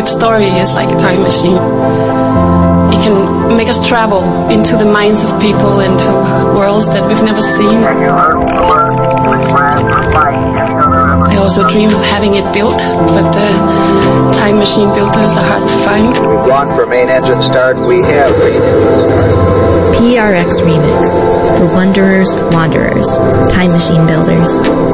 favorite story is like a time machine. It can make us travel into the minds of people, into worlds that we've never seen. I also dream of having it built, but the time machine builders are hard to find. We've gone for main engine start. We have main engine start. PRX Remix for Wanderers, Wanderers, Time Machine Builders.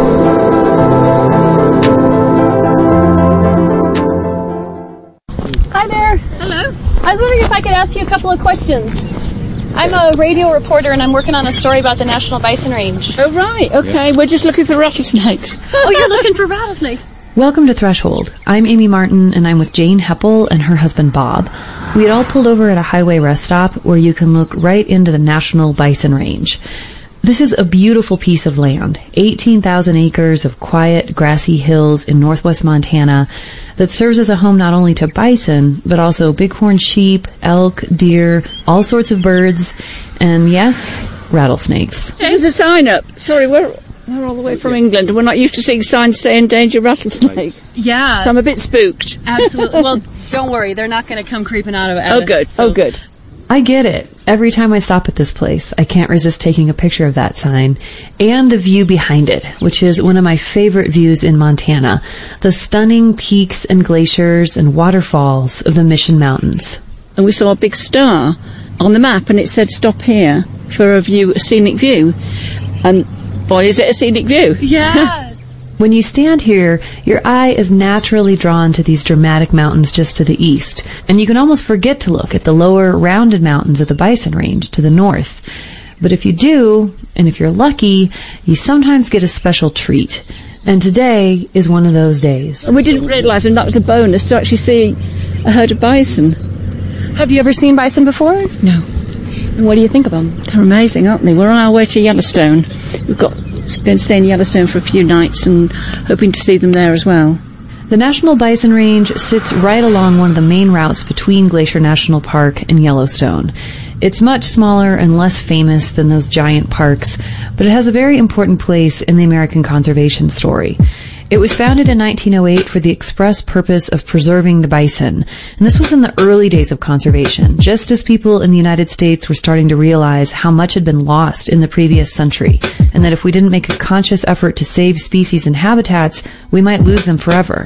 Hi there. Hello. I was wondering if I could ask you a couple of questions. I'm a radio reporter and I'm working on a story about the National Bison Range. Oh, right. Okay. Yeah. We're just looking for rattlesnakes. Oh, you're looking for rattlesnakes. Welcome to Threshold. I'm Amy Martin and I'm with Jane Heppel and her husband Bob. We had all pulled over at a highway rest stop where you can look right into the National Bison Range. This is a beautiful piece of land, 18,000 acres of quiet, grassy hills in northwest Montana that serves as a home not only to bison, but also bighorn sheep, elk, deer, all sorts of birds, and yes, rattlesnakes. There's a sign up. Sorry, we're all the way from England. We're not used to seeing signs saying danger rattlesnake. Yeah. So I'm a bit spooked. Absolutely. Well, don't worry. They're not going to come creeping out of it. Oh, good. So. Oh, good. I get it. Every time I stop at this place, I can't resist taking a picture of that sign and the view behind it, which is one of my favorite views in Montana, the stunning peaks and glaciers and waterfalls of the Mission Mountains. And we saw a big star on the map and it said stop here for a scenic view. And boy, is it a scenic view. Yeah. When you stand here, your eye is naturally drawn to these dramatic mountains just to the east, and you can almost forget to look at the lower, rounded mountains of the Bison Range to the north. But if you do, and if you're lucky, you sometimes get a special treat. And today is one of those days. And we didn't realize, and that was a bonus, to actually see a herd of bison. Have you ever seen bison before? No. And what do you think of them? They're amazing, aren't they? We're on our way to Yellowstone. We've been staying in Yellowstone for a few nights and hoping to see them there as well. The National Bison Range sits right along one of the main routes between Glacier National Park and Yellowstone. It's much smaller and less famous than those giant parks, but it has a very important place in the American conservation story. It was founded in 1908 for the express purpose of preserving the bison, and this was in the early days of conservation, just as people in the United States were starting to realize how much had been lost in the previous century, and that if we didn't make a conscious effort to save species and habitats, we might lose them forever.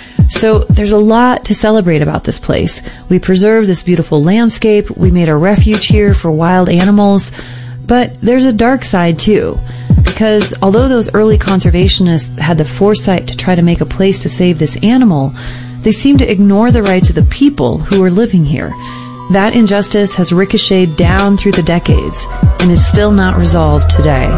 So there's a lot to celebrate about this place. We preserved this beautiful landscape, we made a refuge here for wild animals, but there's a dark side too. Because although those early conservationists had the foresight to try to make a place to save this animal, they seem to ignore the rights of the people who are living here. That injustice has ricocheted down through the decades and is still not resolved today.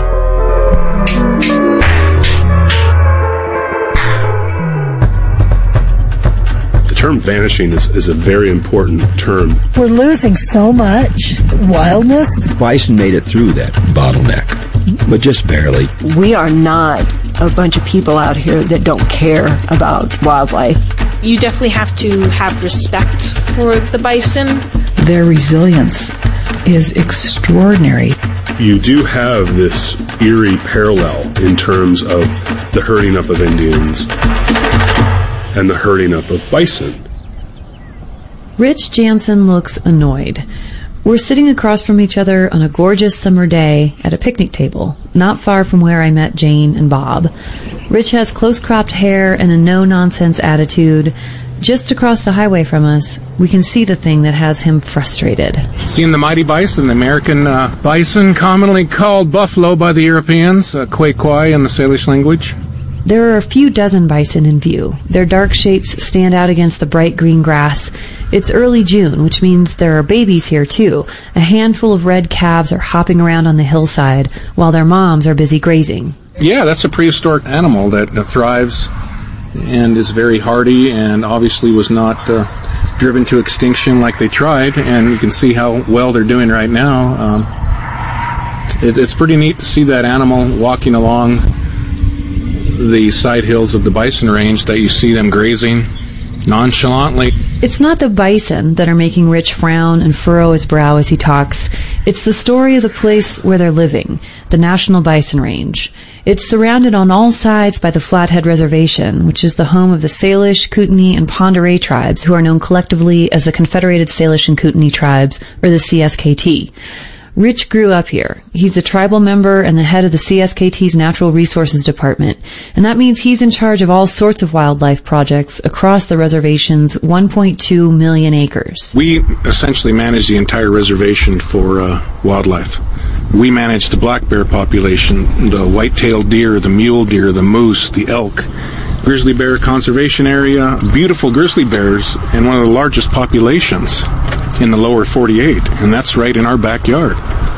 The term vanishing is a very important term. We're losing so much wildness. Bison made it through that bottleneck, but just barely. We are not a bunch of people out here that don't care about wildlife. You definitely have to have respect for the bison. Their resilience is extraordinary. You do have this eerie parallel in terms of the herding up of Indians and the herding up of bison. Rich Jansen looks annoyed. We're sitting across from each other on a gorgeous summer day at a picnic table, not far from where I met Jane and Bob. Rich has close-cropped hair and a no-nonsense attitude. Just across the highway from us, we can see the thing that has him frustrated. Seeing the mighty bison, the American bison, commonly called buffalo by the Europeans, kway in the Salish language. There are a few dozen bison in view. Their dark shapes stand out against the bright green grass. It's early June, which means there are babies here too. A handful of red calves are hopping around on the hillside, while their moms are busy grazing. Yeah, that's a prehistoric animal that thrives and is very hardy and obviously was not driven to extinction like they tried, and you can see how well they're doing right now. It's pretty neat to see that animal walking along the side hills of the bison range, that you see them grazing nonchalantly. It's not the bison that are making Rich frown and furrow his brow as he talks. It's the story of the place where they're living, the National Bison Range. It's surrounded on all sides by the Flathead Reservation, which is the home of the Salish, Kootenai, and Pend Oreille tribes, who are known collectively as the Confederated Salish and Kootenai Tribes, or the CSKT. Rich grew up here. He's a tribal member and the head of the CSKT's Natural Resources Department, and that means he's in charge of all sorts of wildlife projects across the reservation's 1.2 million acres. We essentially manage the entire reservation for wildlife. We manage the black bear population, the white-tailed deer, the mule deer, the moose, the elk, grizzly bear conservation area, beautiful grizzly bears, and one of the largest populations in the lower 48, and that's right in our backyard.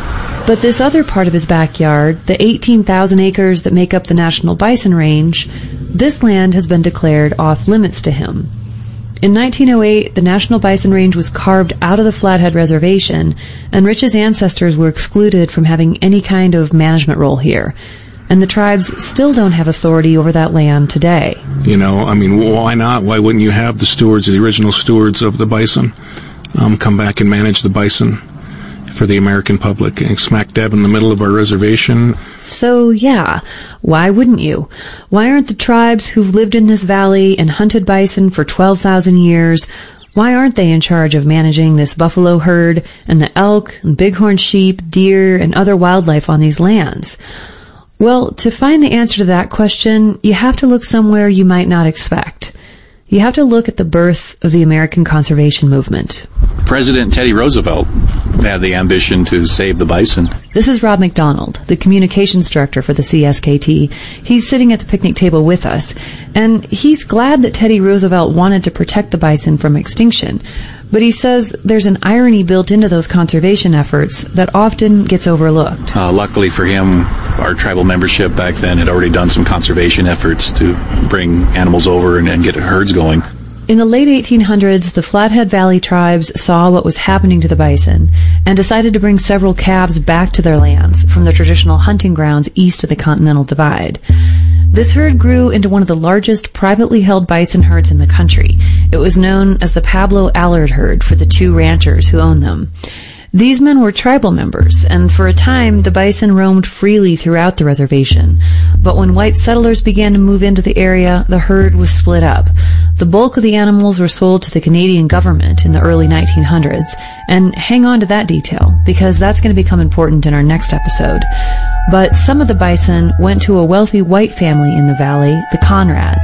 But this other part of his backyard, the 18,000 acres that make up the National Bison Range, this land has been declared off limits to him. In 1908, the National Bison Range was carved out of the Flathead Reservation, and Rich's ancestors were excluded from having any kind of management role here. And the tribes still don't have authority over that land today. You know, I mean, why not? Why wouldn't you have the stewards, the original stewards of the bison, come back and manage the bison for the American public, and smack dab in the middle of our reservation? So, yeah, why wouldn't you? Why aren't the tribes who've lived in this valley and hunted bison for 12,000 years, why aren't they in charge of managing this buffalo herd and the elk and bighorn sheep, deer, and other wildlife on these lands? Well, to find the answer to that question, you have to look somewhere you might not expect. You have to look at the birth of the American conservation movement. President Teddy Roosevelt had the ambition to save the bison. This is Rob McDonald, the communications director for the CSKT. He's sitting at the picnic table with us, and he's glad that Teddy Roosevelt wanted to protect the bison from extinction. But he says there's an irony built into those conservation efforts that often gets overlooked. Luckily for him, our tribal membership back then had already done some conservation efforts to bring animals over and get herds going. In the late 1800s, the Flathead Valley tribes saw what was happening to the bison and decided to bring several calves back to their lands from their traditional hunting grounds east of the Continental Divide. This herd grew into one of the largest privately held bison herds in the country. It was known as the Pablo Allard herd for the two ranchers who owned them. These men were tribal members, and for a time the bison roamed freely throughout the reservation. But when white settlers began to move into the area, the herd was split up. The bulk of the animals were sold to the Canadian government in the early 1900s, and hang on to that detail, because that's going to become important in our next episode. But some of the bison went to a wealthy white family in the valley, the Conrads.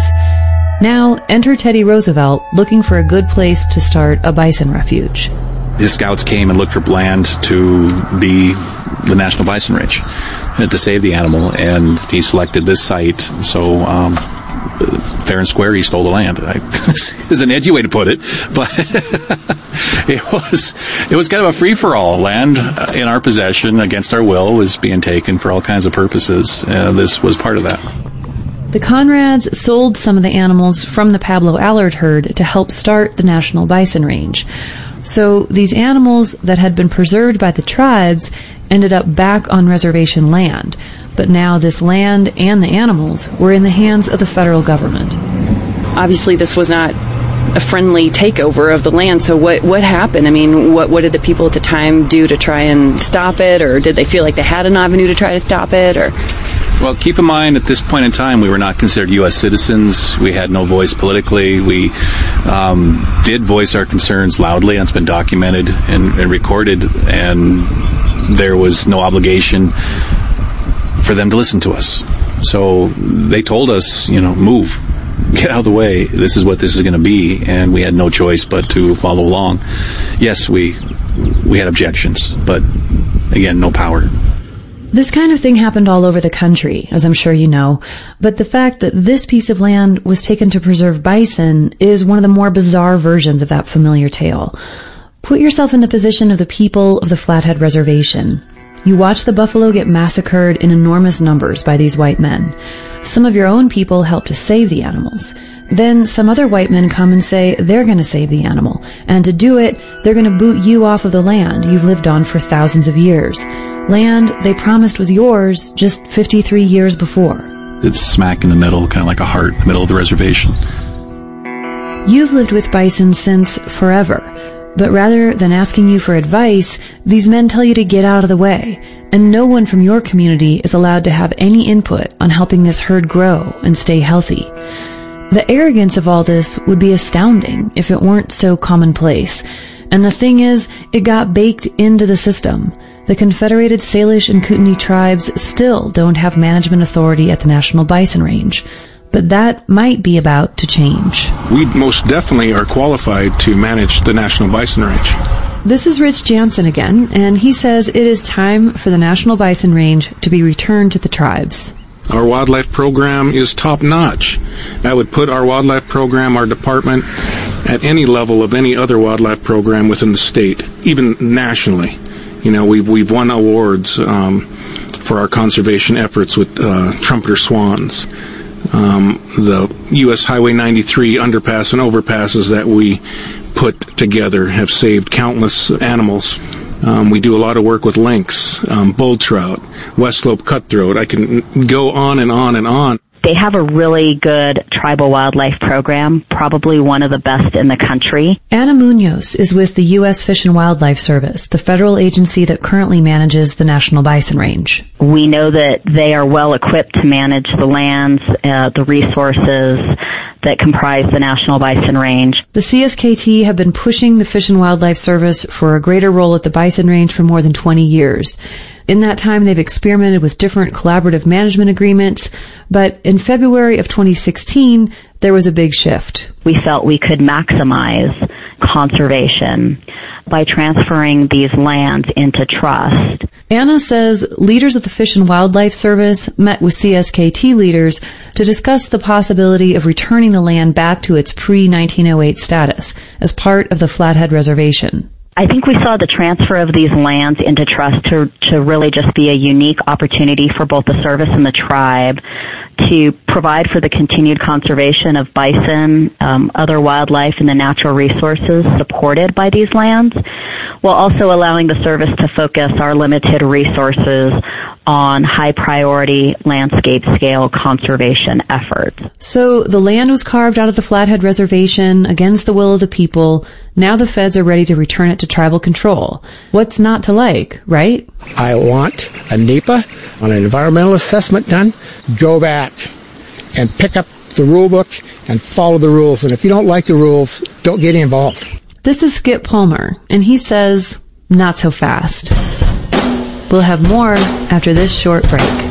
Now, enter Teddy Roosevelt looking for a good place to start a bison refuge. His scouts came and looked for land to be the National Bison Range, to save the animal, and he selected this site. So, fair and square, he stole the land. Is an edgy way to put it, but it was kind of a free-for-all. Land in our possession against our will was being taken for all kinds of purposes. This was part of that. The Conrads sold some of the animals from the Pablo Allard herd to help start the National Bison Range. So these animals that had been preserved by the tribes ended up back on reservation land. But now this land and the animals were in the hands of the federal government. Obviously, this was not a friendly takeover of the land. So what happened? I mean, what did the people at the time do to try and stop it? Or did they feel like they had an avenue to try to stop it? Or... Well, keep in mind, at this point in time, we were not considered U.S. citizens. We had no voice politically. We did voice our concerns loudly, and it's been documented and recorded, and there was no obligation for them to listen to us. So they told us, move, get out of the way. This is what this is going to be, and we had no choice but to follow along. Yes, we had objections, but again, no power. This kind of thing happened all over the country, as I'm sure you know, but the fact that this piece of land was taken to preserve bison is one of the more bizarre versions of that familiar tale. Put yourself in the position of the people of the Flathead Reservation. You watch the buffalo get massacred in enormous numbers by these white men. Some of your own people help to save the animals. Then some other white men come and say they're going to save the animal, and to do it, they're going to boot you off of the land you've lived on for thousands of years. Land they promised was yours just 53 years before. It's smack in the middle, kind of like a heart in the middle of the reservation. You've lived with bison since forever, but rather than asking you for advice, these men tell you to get out of the way, and no one from your community is allowed to have any input on helping this herd grow and stay healthy. The arrogance of all this would be astounding if it weren't so commonplace. And the thing is, it got baked into the system. The Confederated Salish and Kootenai tribes still don't have management authority at the National Bison Range. But that might be about to change. We most definitely are qualified to manage the National Bison Range. This is Rich Jansen again, and he says it is time for the National Bison Range to be returned to the tribes. Our wildlife program is top-notch. That would put our wildlife program, our department, at any level of any other wildlife program within the state, even nationally. You know, we've won awards for our conservation efforts with trumpeter swans. The U.S. Highway 93 underpass and overpasses that we put together have saved countless animals. We do a lot of work with lynx, bull trout, West Slope cutthroat. I can go on and on and on. They have a really good tribal wildlife program, probably one of the best in the country. Anna Munoz is with the U.S. Fish and Wildlife Service, the federal agency that currently manages the National Bison Range. We know that they are well equipped to manage the lands, the resources that comprise the National Bison Range. The CSKT have been pushing the Fish and Wildlife Service for a greater role at the Bison Range for more than 20 years. In that time, they've experimented with different collaborative management agreements, but in February of 2016, there was a big shift. We felt we could maximize conservation by transferring these lands into trust. Anna says leaders of the Fish and Wildlife Service met with CSKT leaders to discuss the possibility of returning the land back to its pre-1908 status as part of the Flathead Reservation. I think we saw the transfer of these lands into trust to really just be a unique opportunity for both the service and the tribe to provide for the continued conservation of bison, other wildlife, and the natural resources supported by these lands, while also allowing the service to focus our limited resources on high-priority landscape-scale conservation efforts. So the land was carved out of the Flathead Reservation against the will of the people. Now the feds are ready to return it to tribal control. What's not to like, right? I want a NEPA on an environmental assessment done. Go back and pick up the rule book and follow the rules. And if you don't like the rules, don't get involved. This is Skip Palmer, and he says, not so fast. We'll have more after this short break.